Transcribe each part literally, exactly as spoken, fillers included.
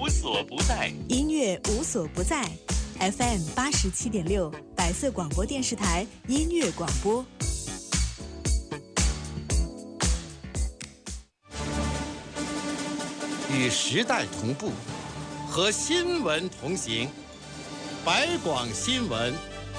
无所不在， 音乐无所不在。F M 八十七点六，百色广播电视台音乐广播。 与时代同步，和新闻同行。百广新闻。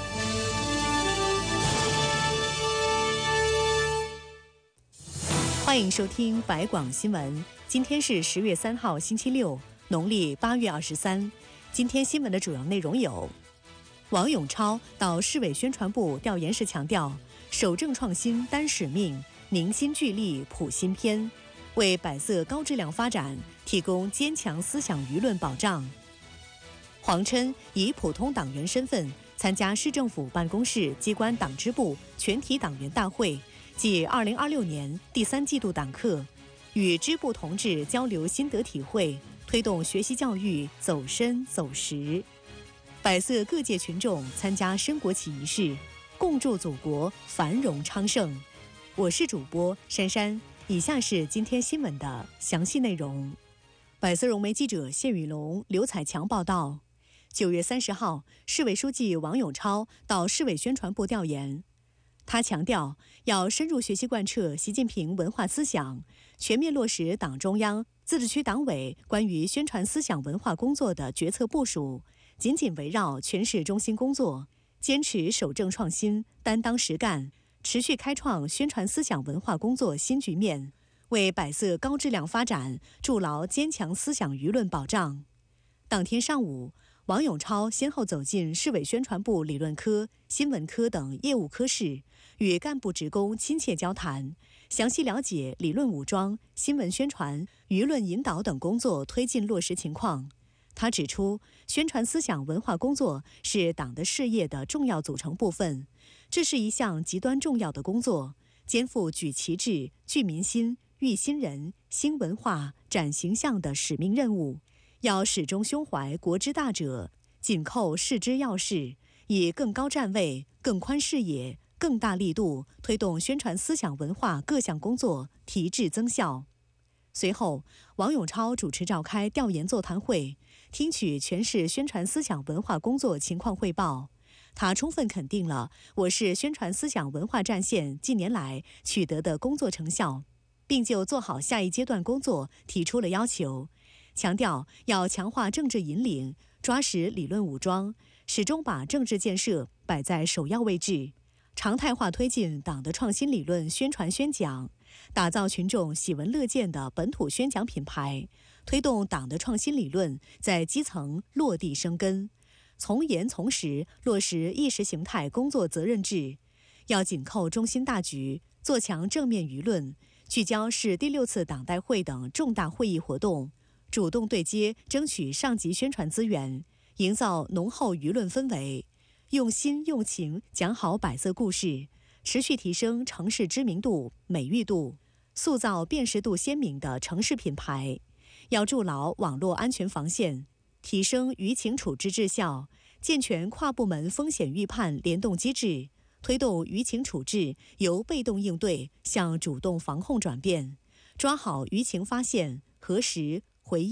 欢迎收听百广新闻。今天是十月三号，星期六，农历八月二十三。今天新闻的主要内容有：王永超到市委宣传部调研时强调，守正创新担使命，凝心聚力谱新篇，为百色高质量发展提供坚强思想舆论保障。黄琛以普通党员身份参加市政府办公室机关党支部全体党员大会暨二零二六年第三季度党课，与支部同志交流心得体会，推动学习教育走深走实。百色各界群众参加升国旗仪式，共祝祖国繁荣昌盛。我是主播珊珊，以下是今天新闻的详细内容。百色融媒记者谢雨龙、刘彩强报道。九月三十号，市委书记王永超到市委宣传部调研。他强调，要深入学习贯彻习近平文化思想，全面落实党中央、自治区党委关于宣传思想文化工作的决策部署，紧紧围绕全市中心工作，坚持守正创新、担当实干，持续开创宣传思想文化工作新局面，为百色高质量发展筑牢坚强思想舆论保障。当天上午，王永超先后走进市委宣传部理论科、新闻科等业务科室，与干部职工亲切交谈，详细了解理论武装、新闻宣传、舆论引导等工作推进落实情况。他指出，宣传思想文化工作是党的事业的重要组成部分，这是一项极端重要的工作，肩负举旗帜、聚民心、育新人、兴文化、展形象的使命任务。要始终胸怀国之大者，紧扣事之要事，以更高站位、更宽视野、更大力度推动宣传思想文化各项工作提质增效。随后，王永超主持召开调研座谈会，听取全市宣传思想文化工作情况汇报。他充分肯定了我市宣传思想文化战线近年来取得的工作成效，并就做好下一阶段工作提出了要求。强调要强化政治引领，抓实理论武装，始终把政治建设摆在首要位置，常态化推进党的创新理论宣传宣讲，打造群众喜闻乐见的本土宣讲品牌，推动党的创新理论在基层落地生根，从严从实落实意识形态工作责任制。要紧扣中心大局，做强正面舆论，聚焦市第六次党代会等重大会议活动，主动对接争取上级宣传资源，营造浓厚舆论氛围，用心用情讲好百色故事，持续提升城市知名度、美誉度，塑造辨识度鲜明的城市品牌。要筑牢网络安全防线，提升舆情处置质效，健全跨部门风险预判联动机制，推动舆情处置由被动应对向主动防控转变，抓好舆情发现、核实、